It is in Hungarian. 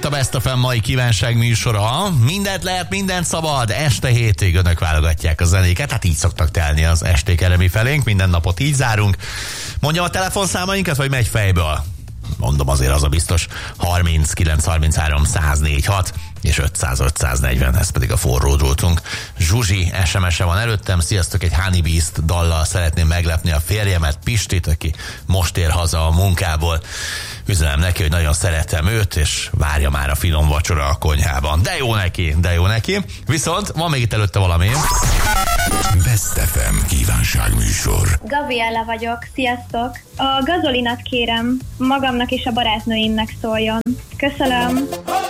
a Best of FM mai kívánság műsora. Mindent lehet, mindent szabad. Este hétig önök válogatják a zenéket. Hát így szoktak telni az esték elemi felénk. Minden napot így zárunk. Mondjam a telefonszámainkat, vagy megy fejből? Mondom, azért az a biztos. 39 33 104 6 és 500 540, ez pedig a forró drótunk. Zsuzsi SMS-e van előttem. Sziasztok, egy Honey Beast dallal szeretném meglepni a férjemet, Pistit, aki most ér haza a munkából. Üzenem neki, hogy nagyon szeretem őt, és várja már a finom vacsora a konyhában. De jó neki, de jó neki. Viszont van még itt előtte valami. Best FM kívánságműsor. Gabriella vagyok, sziasztok! A gazolinat kérem, magamnak és a barátnőimnek szóljon. Köszönöm!